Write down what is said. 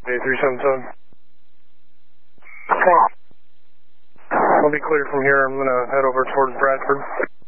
377. I'll be clear from here. I'm going to head over towards Bradford.